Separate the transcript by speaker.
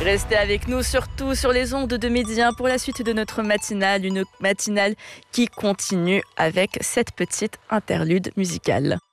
Speaker 1: Restez avec nous, surtout sur les ondes de Midi 1 pour la suite de notre matinale, une matinale qui continue avec cette petite interlude musicale.